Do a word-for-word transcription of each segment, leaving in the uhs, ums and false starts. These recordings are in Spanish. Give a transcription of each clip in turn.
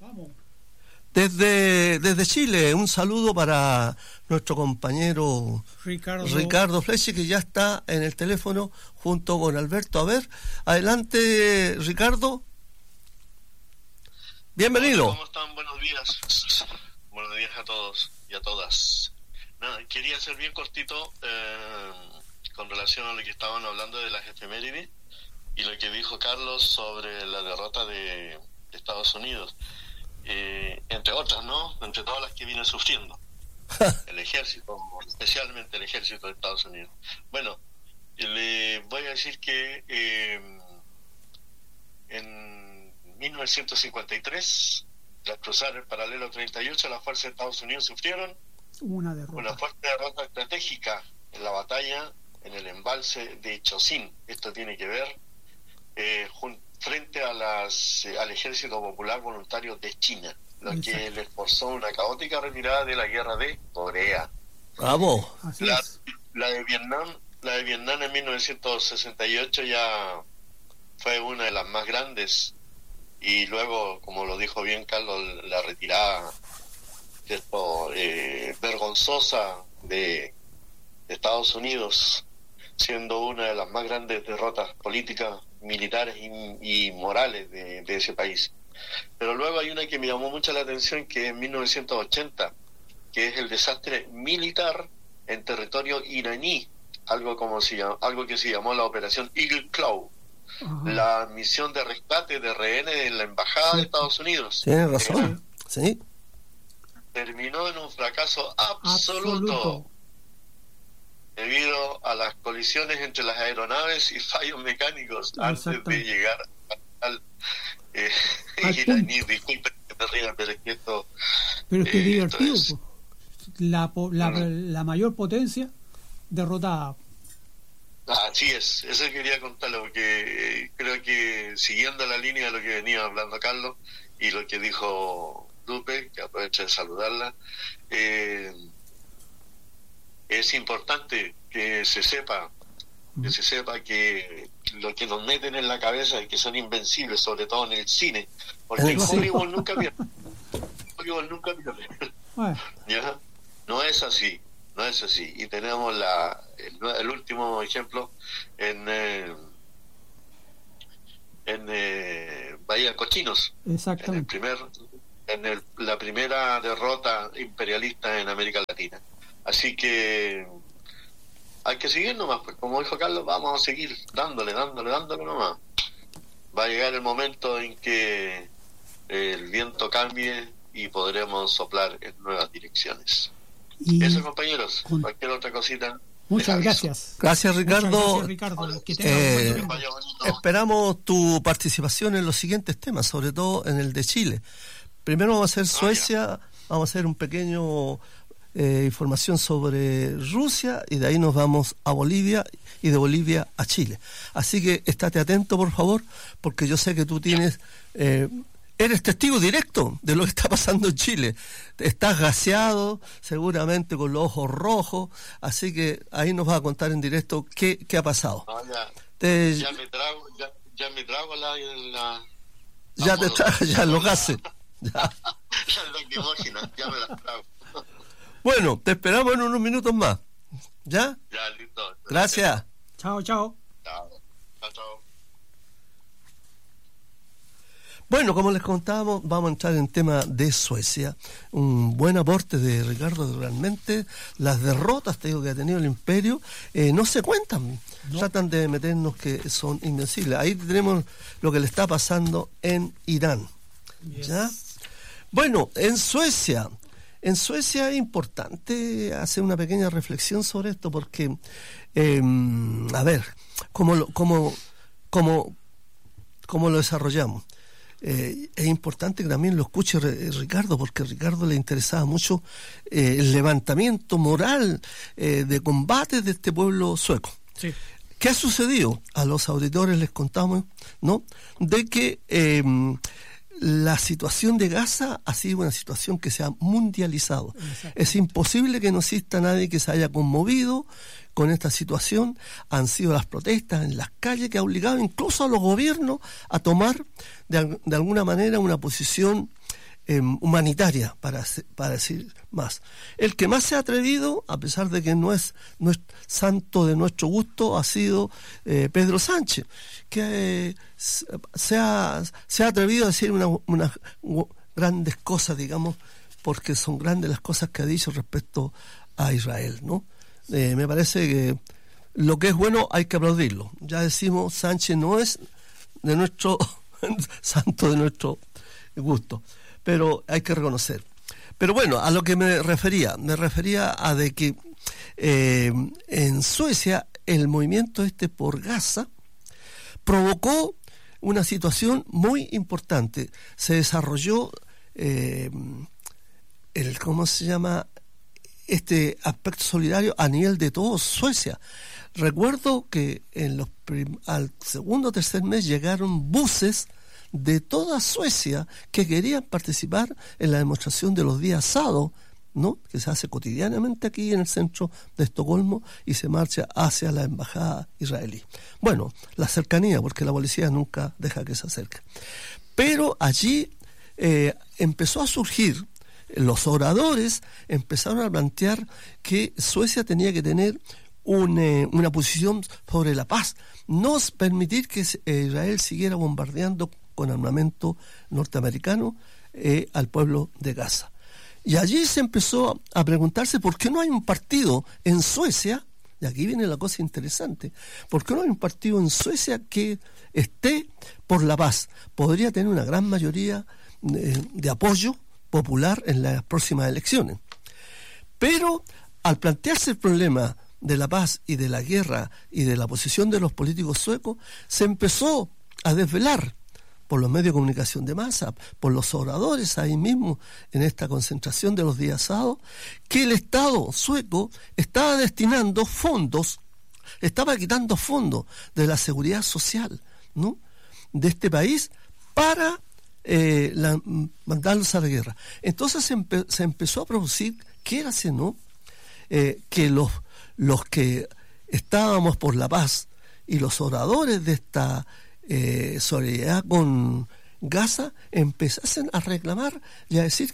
Vamos. Desde, desde Chile, un saludo para nuestro compañero Ricardo, Ricardo Flechi, que ya está en el teléfono junto con Alberto. A ver, adelante, Ricardo. Bienvenido. Hola, ¿cómo están? Buenos días. Buenos días a todos y a todas. Nada, quería ser bien cortito eh, con relación a lo que estaban hablando de las efemérides y lo que dijo Carlos sobre la derrota de, de Estados Unidos. Eh, entre otras, ¿no? Entre todas las que viene sufriendo el ejército, especialmente el ejército de Estados Unidos. Bueno, le voy a decir que eh, en mil novecientos cincuenta y tres, tras cruzar el paralelo treinta y ocho, las fuerzas de Estados Unidos sufrieron una derrota, una fuerte derrota estratégica en la batalla en el embalse de Chosin. Esto tiene que ver eh, junto frente a las eh, al Ejército Popular Voluntario de China, lo Exacto. que les forzó una caótica retirada de la guerra de Corea. Bravo. La, la de Vietnam, la de Vietnam en mil novecientos sesenta y ocho ya fue una de las más grandes, y luego, como lo dijo bien Carlos, la retirada después, eh, vergonzosa de, de Estados Unidos, siendo una de las más grandes derrotas políticas, militares y, y morales de, de ese país. Pero luego hay una que me llamó mucho la atención, que es en mil novecientos ochenta, que es el desastre militar en territorio iraní, algo como se llama, algo que se llamó la operación Eagle Claw, uh-huh. la misión de rescate de rehenes en la embajada sí. de Estados Unidos. Tienes razón, sí. Terminó en un fracaso absoluto. absoluto. Debido a las colisiones entre las aeronaves y fallos mecánicos antes de llegar al eh, iraní. Disculpen que me rían, pero es que esto... Pero es que eh, divertido, es, la, la, mm. la mayor potencia derrotada. Así es, eso quería contarlo, porque eh, creo que siguiendo la línea de lo que venía hablando Carlos y lo que dijo Lupe, que aprovecho de saludarla, eh, es importante que se sepa, que se sepa que lo que nos meten en la cabeza es que son invencibles, sobre todo en el cine, porque el Hollywood nunca pierde. Hollywood nunca pierde. Bueno. ¿Ya? No es así, no es así. Y tenemos la el, el último ejemplo en eh, en eh, Bahía Cochinos. Exactamente. En el primer, en el, la primera derrota imperialista en América Latina. Así que hay que seguir nomás, pues como dijo Carlos, vamos a seguir dándole, dándole, dándole nomás. Va a llegar el momento en que el viento cambie y podremos soplar en nuevas direcciones. Y eso, compañeros, con... cualquier otra cosita. Muchas gracias. Gracias, Ricardo. Muchas gracias, Ricardo. Que eh, esperamos tu participación en los siguientes temas, sobre todo en el de Chile. Primero vamos a hacer Suecia, ah, vamos a hacer un pequeño... Eh, información sobre Rusia, y de ahí nos vamos a Bolivia, y de Bolivia a Chile. Así que estate atento, por favor, porque yo sé que tú tienes eh, eres testigo directo de lo que está pasando en Chile. Estás gaseado, seguramente con los ojos rojos, así que ahí nos vas a contar en directo qué, qué ha pasado. No, ya, te, ya me trago ya, ya me trago la, la ya te trago ya los gases ya. La ya me la trago. Bueno, te esperamos en unos minutos más. ¿Ya? Ya, listo. Gracias. Chao, chao. Chao, chao, chao. Bueno, como les contábamos, vamos a entrar en tema de Suecia. Un buen aporte de Ricardo, realmente. Las derrotas, te digo, que ha tenido el imperio, eh, no se cuentan. No. Tratan de meternos que son invencibles. Ahí tenemos lo que le está pasando en Irán. Yes. ¿Ya? Bueno, en Suecia... En Suecia es importante hacer una pequeña reflexión sobre esto, porque, eh, a ver, ¿cómo lo, cómo, cómo, cómo lo desarrollamos? Eh, es importante que también lo escuche Ricardo, porque a Ricardo le interesaba mucho eh, el levantamiento moral eh, de combate de este pueblo sueco. Sí. ¿Qué ha sucedido? A los auditores les contamos, ¿no?, de que... Eh, la situación de Gaza ha sido una situación que se ha mundializado. Es imposible que no exista nadie que se haya conmovido con esta situación. Han sido las protestas en las calles que ha obligado incluso a los gobiernos a tomar de, de alguna manera una posición eh, humanitaria, para, para decir más. El que más se ha atrevido, a pesar de que no es, no es santo de nuestro gusto, ha sido eh, Pedro Sánchez, que eh, se, ha, se ha atrevido a decir unas una grandes cosas, digamos, porque son grandes las cosas que ha dicho respecto a Israel, ¿no? Eh, me parece que lo que es bueno hay que aplaudirlo. Ya decimos, Sánchez no es de nuestro santo de nuestro gusto, pero hay que reconocer. Pero bueno, a lo que me refería, me refería a de que eh, en Suecia el movimiento este por Gaza provocó una situación muy importante. Se desarrolló eh, el, ¿cómo se llama? Este aspecto solidario a nivel de todo Suecia. Recuerdo que en los prim- al segundo o tercer mes llegaron buses de toda Suecia que querían participar en la demostración de los días sábados, ¿no? Que se hace cotidianamente aquí en el centro de Estocolmo y se marcha hacia la embajada israelí. Bueno, la cercanía, porque la policía nunca deja que se acerque. Pero allí eh, empezó a surgir, los oradores empezaron a plantear que Suecia tenía que tener un, eh, una posición sobre la paz, no permitir que eh, Israel siguiera bombardeando con armamento norteamericano eh, al pueblo de Gaza. Y allí se empezó a preguntarse por qué no hay un partido en Suecia, y aquí viene la cosa interesante, por qué no hay un partido en Suecia que esté por la paz. Podría tener una gran mayoría eh, de apoyo popular en las próximas elecciones. Pero al plantearse el problema de la paz y de la guerra y de la posición de los políticos suecos, se empezó a desvelar por los medios de comunicación de masa, por los oradores ahí mismo en esta concentración de los días sábados, que el Estado sueco estaba destinando fondos, estaba quitando fondos de la seguridad social, ¿no?, de este país para eh, la, mandarlos a la guerra. Entonces se, empe- se empezó a producir, quiérase, ¿no?, eh, que los, los que estábamos por la paz y los oradores de esta Eh, solidaridad con Gaza empezasen a reclamar y a decir,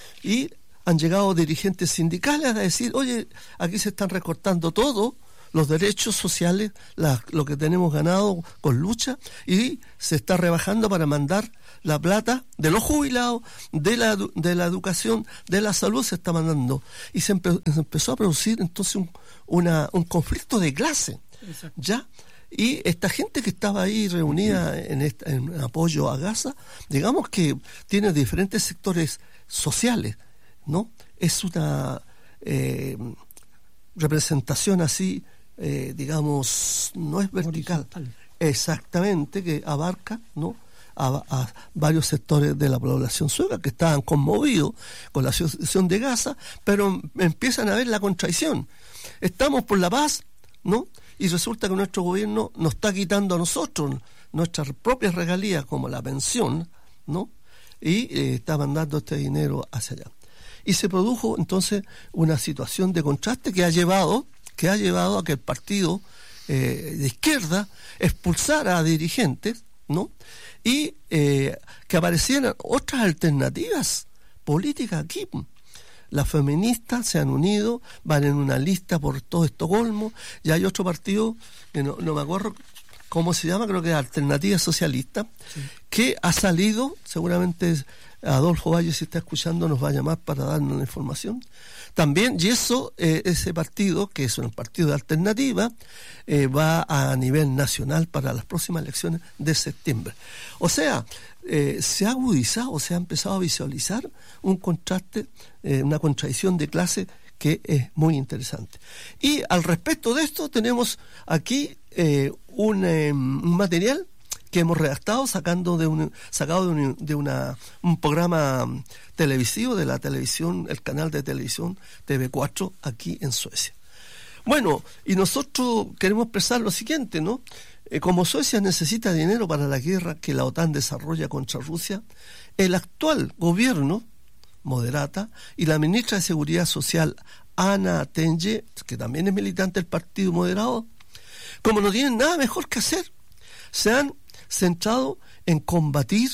y han llegado dirigentes sindicales a decir, oye, aquí se están recortando todo, los derechos sociales, la, lo que tenemos ganado con lucha, y se está rebajando para mandar la plata de los jubilados, de la, de la educación, de la salud, se está mandando. Y se, empe, se empezó a producir entonces un, una, un conflicto de clase. Exacto. ¿Ya? Y esta gente que estaba ahí reunida en, esta, en apoyo a Gaza, digamos que tiene diferentes sectores sociales, ¿no? Es una eh, representación así, eh, digamos, no es vertical, horizontal. Exactamente, que abarca, ¿no?, a, a varios sectores de la población sueca que estaban conmovidos con la situación de Gaza, pero empiezan a ver la contradicción. Estamos por la paz, ¿no?, y resulta que nuestro gobierno nos está quitando a nosotros nuestras propias regalías, como la pensión, ¿no?, y eh, está mandando este dinero hacia allá. Y se produjo entonces una situación de contraste que ha llevado, que ha llevado a que el partido eh, de izquierda expulsara a dirigentes, ¿no?, y eh, que aparecieran otras alternativas políticas aquí. Las feministas se han unido, van en una lista por todo Estocolmo, y hay otro partido, que no, no me acuerdo cómo se llama, creo que es Alternativa Socialista, sí, que ha salido, seguramente Adolfo Valle, si está escuchando, nos va a llamar para darnos la información. También, y eso, eh, ese partido, que es un partido de alternativa, eh, va a nivel nacional para las próximas elecciones de septiembre. O sea, eh, se ha agudizado, se ha empezado a visualizar un contraste, eh, una contradicción de clase que es muy interesante. Y al respecto de esto tenemos aquí eh, un, eh, un material que hemos redactado sacando de un, sacado de, un, de una, un programa televisivo de la televisión, el canal de televisión T V cuatro aquí en Suecia. Bueno, y nosotros queremos expresar lo siguiente, ¿no? Eh, como Suecia necesita dinero para la guerra que la OTAN desarrolla contra Rusia, el actual gobierno moderata y la ministra de Seguridad Social Anna Tenje, que también es militante del Partido Moderado, como no tienen nada mejor que hacer, se han centrado en combatir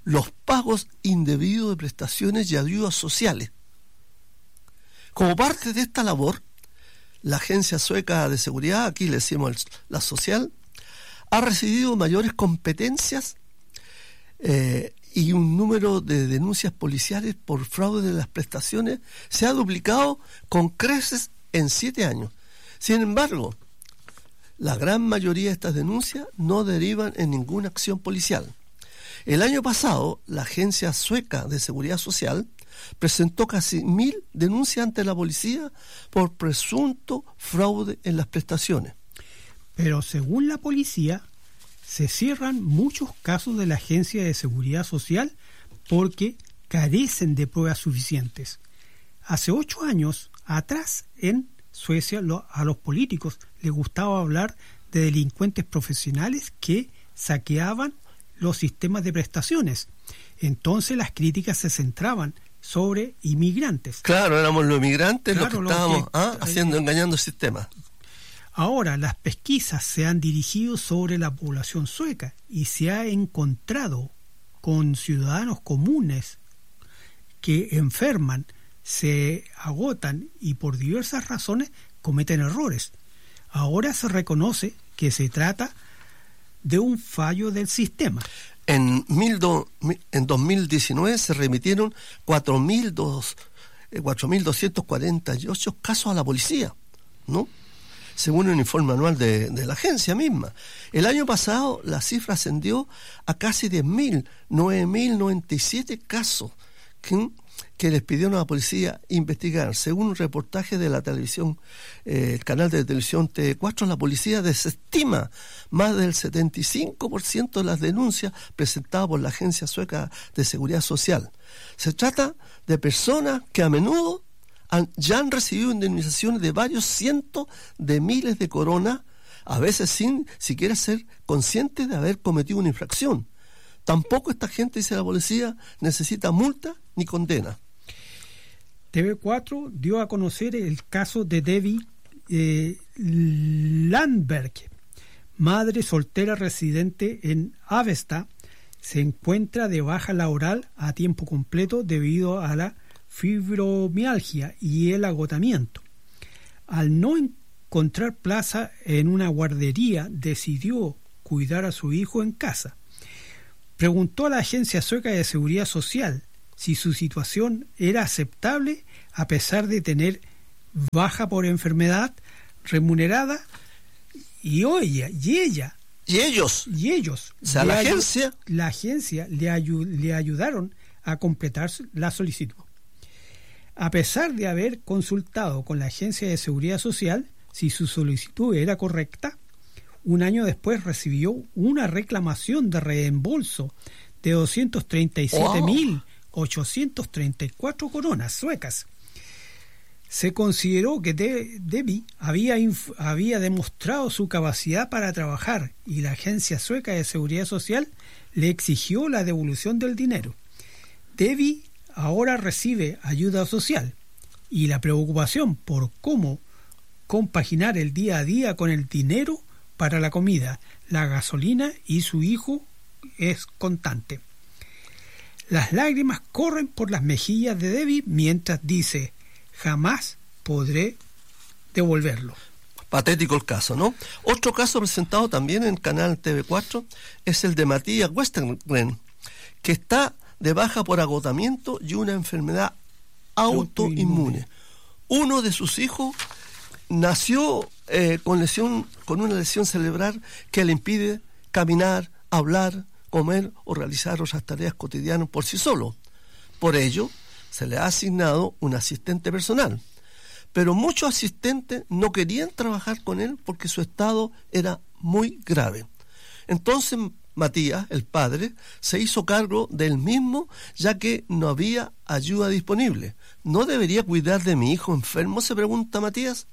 los pagos indebidos de prestaciones y ayudas sociales. Como parte de esta labor, la Agencia Sueca de Seguridad, aquí le decimos la social, ha recibido mayores competencias eh, y un número de denuncias policiales por fraude de las prestaciones se ha duplicado con creces en siete años. Sin embargo, la gran mayoría de estas denuncias no derivan en ninguna acción policial. El año pasado, la Agencia Sueca de Seguridad Social presentó casi mil denuncias ante la policía por presunto fraude en las prestaciones. Pero según la policía, se cierran muchos casos de la Agencia de Seguridad Social porque carecen de pruebas suficientes. Hace ocho años atrás, en Suecia, lo, a los políticos les gustaba hablar de delincuentes profesionales que saqueaban los sistemas de prestaciones. Entonces las críticas se centraban sobre inmigrantes. Claro, éramos los inmigrantes claro, los que estábamos que, ¿ah? haciendo, eh, engañando el sistema. Ahora, las pesquisas se han dirigido sobre la población sueca y se ha encontrado con ciudadanos comunes que enferman, se agotan y por diversas razones cometen errores. Ahora se reconoce que se trata de un fallo del sistema. En, mil do, en dos mil diecinueve se remitieron cuatro mil doscientos cuarenta y ocho casos a la policía, ¿no? Según un informe anual de, de la agencia misma. El año pasado la cifra ascendió a casi diez mil, nueve mil noventa y siete casos que, que les pidieron a la policía investigar. Según un reportaje de la televisión, eh, el canal de televisión T V cuatro, la policía desestima más del setenta y cinco por ciento de las denuncias presentadas por la Agencia Sueca de Seguridad Social. Se trata de personas que a menudo han, ya han recibido indemnizaciones de varios cientos de miles de coronas, a veces sin siquiera ser conscientes de haber cometido una infracción. Tampoco esta gente, dice la policía, necesita multa ni condena. T V cuatro dio a conocer el caso de Debbie eh, Landberg, madre soltera residente en Avesta. Se encuentra de baja laboral a tiempo completo debido a la fibromialgia y el agotamiento. Al no encontrar plaza en una guardería, decidió cuidar a su hijo en casa. Preguntó a la Agencia Sueca de Seguridad Social si su situación era aceptable a pesar de tener baja por enfermedad remunerada, y ella y ella y ellos y ellos o sea, la ayu- agencia la agencia le, ayu- le ayudaron a completar la solicitud. A pesar de haber consultado con la Agencia de Seguridad Social si su solicitud era correcta, un año después recibió una reclamación de reembolso de doscientos treinta y siete mil ochocientos treinta y cuatro coronas suecas. Se consideró que De- Debbie había, inf- había demostrado su capacidad para trabajar y la Agencia Sueca de Seguridad Social le exigió la devolución del dinero. Debbie ahora recibe ayuda social y la preocupación por cómo compaginar el día a día con el dinero para la comida, la gasolina y su hijo es constante. Las lágrimas corren por las mejillas de Debbie mientras dice: jamás podré devolverlo. Patético el caso, ¿no? Otro caso presentado también en Canal T V cuatro es el de Matías Westergren, que está de baja por agotamiento y una enfermedad autoinmune. Uno de sus hijos nació eh, con lesión, con una lesión cerebral que le impide caminar, hablar, comer o realizar otras tareas cotidianas por sí solo. Por ello, se le ha asignado un asistente personal. Pero muchos asistentes no querían trabajar con él porque su estado era muy grave. Entonces Matías, el padre, se hizo cargo del mismo, ya que no había ayuda disponible. ¿No debería cuidar de mi hijo enfermo?, se pregunta Matías.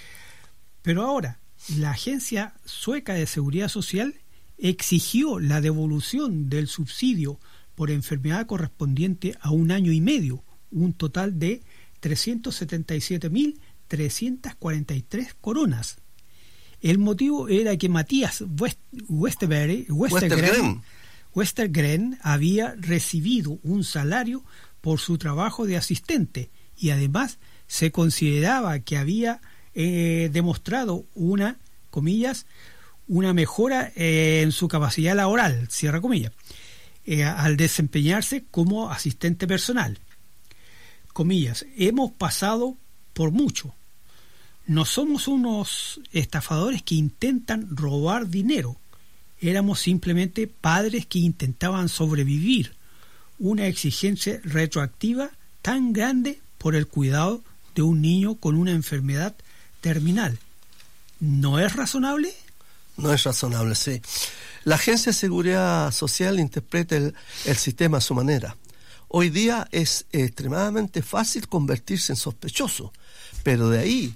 Pero ahora, la Agencia Sueca de Seguridad Social exigió la devolución del subsidio por enfermedad correspondiente a un año y medio, un total de trescientos setenta y siete mil trescientos cuarenta y tres coronas. El motivo era que Matías West, Westerberg, Westergren, Westergren había recibido un salario por su trabajo de asistente y además se consideraba que había eh, demostrado una, comillas, una mejora eh, en su capacidad laboral, cierra comillas, eh, al desempeñarse como asistente personal. Comillas, hemos pasado por mucho. No somos unos estafadores que intentan robar dinero. Éramos simplemente padres que intentaban sobrevivir. Una exigencia retroactiva tan grande por el cuidado de un niño con una enfermedad terminal. ¿No es razonable? No es razonable, sí. La Agencia de Seguridad Social interpreta el, el sistema a su manera. Hoy día es extremadamente fácil convertirse en sospechoso, pero de ahí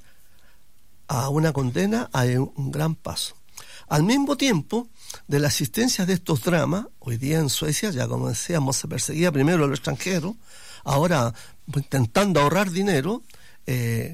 a una condena hay un, un gran paso. Al mismo tiempo, de la asistencia de estos dramas, hoy día en Suecia, ya como decíamos, se perseguía primero a los extranjeros, ahora intentando ahorrar dinero, eh,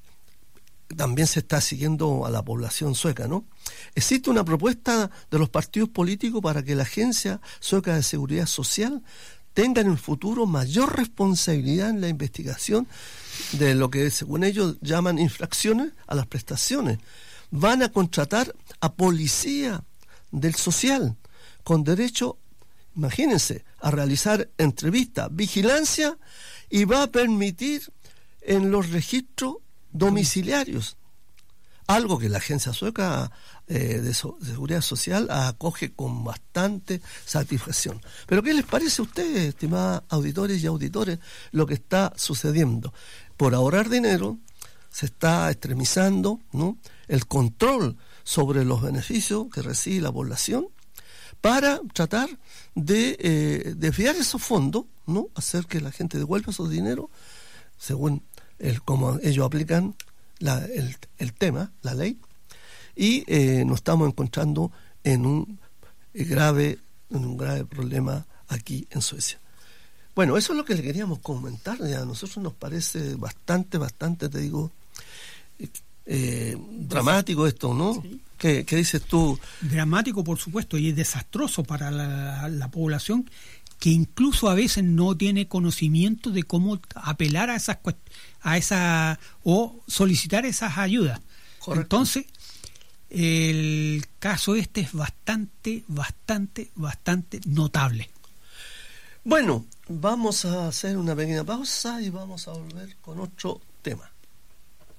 también se está siguiendo a la población sueca, ¿no? Existe una propuesta de los partidos políticos para que la Agencia Sueca de Seguridad Social tenga en el futuro mayor responsabilidad en la investigación de lo que según ellos llaman infracciones a las prestaciones. Van a contratar a policía del social con derecho, imagínense, a realizar entrevistas, vigilancia, y va a permitir en los registros domiciliarios, algo que la Agencia Sueca eh, de, so- de Seguridad Social acoge con bastante satisfacción. Pero ¿qué les parece a ustedes, estimados auditores y auditores, lo que está sucediendo? Por ahorrar dinero se está extremizando, ¿no?, el control sobre los beneficios que recibe la población para tratar de eh, desviar esos fondos, ¿no?, hacer que la gente devuelva esos dineros según el cómo ellos aplican la, el, el tema, la ley, y eh, nos estamos encontrando en un grave, en un grave problema aquí en Suecia. Bueno, eso es lo que le queríamos comentar. Ya a nosotros nos parece bastante, bastante, te digo, eh, dramático esto, ¿no? Sí. ¿Qué, ¿Qué dices tú? Dramático, por supuesto, y es desastroso para la, la población, que incluso a veces no tiene conocimiento de cómo apelar a esas a esa o solicitar esas ayudas. Correcto. Entonces, el caso este es bastante, bastante, bastante notable. Bueno, vamos a hacer una pequeña pausa y vamos a volver con otro tema.